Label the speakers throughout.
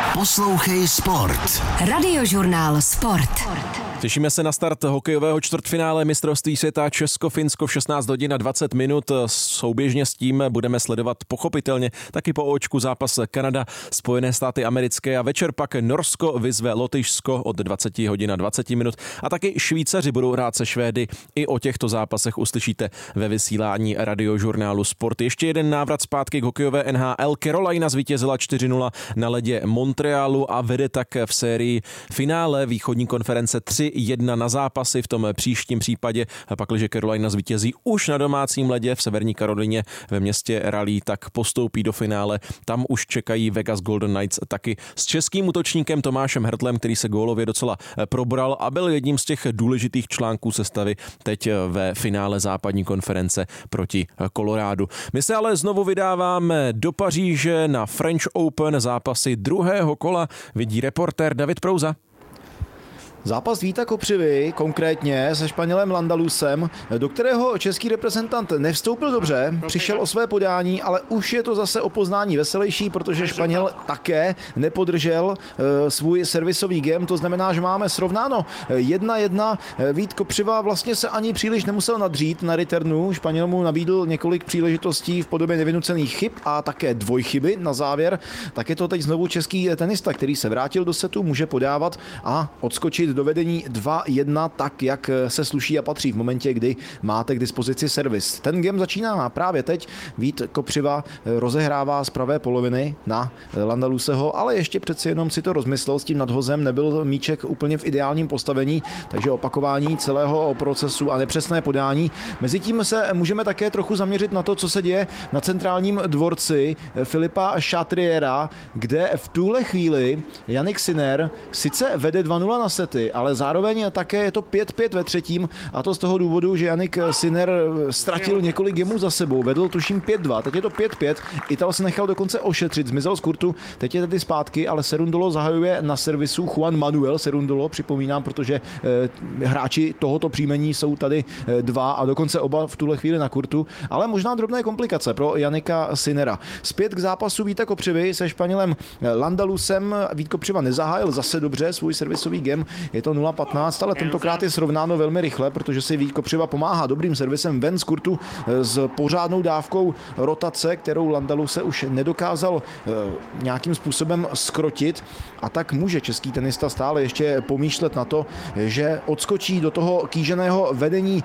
Speaker 1: Poslouchej sport.
Speaker 2: Radiožurnál Sport.
Speaker 3: Těšíme se na start hokejového čtvrtfinále mistrovství světa Česko-Finsko v 16 hodin a 20 minut. Souběžně s tím budeme sledovat pochopitelně taky po očku zápas Kanada, Spojené státy americké a večer pak Norsko vyzve Lotyšsko od 20 hodin a 20 minut a taky Švýcaři budou hrát se Švédy. I o těchto zápasech uslyšíte ve vysílání Radiožurnálu Sport. Ještě jeden návrat zpátky k hokejové NHL. Carolina zvítězila 4-0 na ledě Montrealu a vede tak v sérii finále východní konference 3-1 na zápasy v tom příštím případě. Pakliže Carolina zvítězí už na domácím ledě v Severní Karolině ve městě Raleigh, tak postoupí do finále. Tam už čekají Vegas Golden Knights taky s českým útočníkem Tomášem Hertlem, který se gólově docela probral a byl jedním z těch důležitých článků sestavy teď ve finále západní konference proti Kolorádu. My se ale znovu vydáváme do Paříže na French Open. Zápasy druhého kola vidí reportér David Prouza.
Speaker 4: Zápas Víta Kopřivy, konkrétně se Španělem Landalusem, do kterého český reprezentant nevstoupil dobře, přišel o své podání, ale už je to zase o poznání veselější, protože Španěl také nepodržel svůj servisový game, to znamená, že máme srovnáno 1-1. Vít Kopřiva vlastně se ani příliš nemusel nadřít na returnu, Španěl mu nabídl několik příležitostí v podobě nevynucených chyb a také dvojchyby na závěr, tak je to teď znovu český tenista, který se vrátil do setu, může podávat a odskočit do vedení 2-1, tak jak se sluší a patří v momentě, kdy máte k dispozici servis. Ten game začíná právě teď. Vít Kopřiva rozehrává z pravé poloviny na Landaluseho, ale ještě přeci jenom si to rozmyslel s tím nadhozem, nebyl míček úplně v ideálním postavení, takže opakování celého procesu a nepřesné podání. Mezitím se můžeme také trochu zaměřit na to, co se děje na centrálním dvorci Filipa Chatriera, kde v tuhle chvíli Jannik Sinner sice vede 2-0 na sety, ale zároveň také je to 5-5 ve třetím a to z toho důvodu, že Jannik Sinner ztratil několik gemů za sebou, vedl tuším 5-2, teď je to 5-5, Ital se nechal dokonce ošetřit, zmizel z kurtu, teď je tady zpátky, ale Cerundolo zahajuje na servisu Juan Manuel Cerundolo, připomínám, protože hráči tohoto příjmení jsou tady dva a dokonce oba v tuhle chvíli na kurtu, ale možná drobné komplikace pro Jannika Sinnera. Zpět k zápasu Víta Kopřivy se Španělem Landalusem. Vít Kopřiva nezahájil zase dobře svůj servisový game, je to 0-15, ale tentokrát je srovnáno velmi rychle, protože si Vít Kopřiva pomáhá dobrým servisem ven z kurtu s pořádnou dávkou rotace, kterou Landaluse už nedokázal nějakým způsobem skrotit, a tak může český tenista stále ještě pomýšlet na to, že odskočí do toho kýženého vedení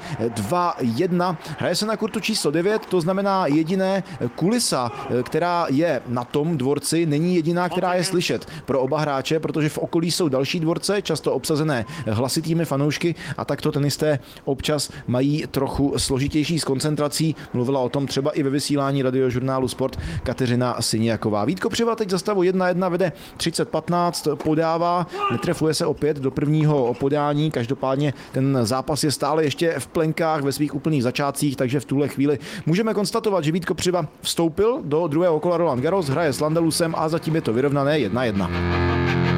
Speaker 4: 2-1. Hraje se na kurtu číslo 9, to znamená jediné kulisa, která je na tom dvorci, není jediná, která je slyšet pro oba hráče, protože v okolí jsou další dvorce, často obsazené hlasitými fanoušky, a takto tenisté občas mají trochu složitější s koncentrací. Mluvila o tom třeba i ve vysílání Radiožurnálu Sport Kateřina Syniaková. Vít Kopřiva teď za stavu 1-1 vede 30-15, podává, netrefuje se opět do prvního podání, každopádně ten zápas je stále ještě v plenkách ve svých úplných začátcích, takže v tuhle chvíli můžeme konstatovat, že Vít Kopřiva vstoupil do druhého kola Roland Garros, hraje s Landalusem a zatím je to vyrovnané 1-1.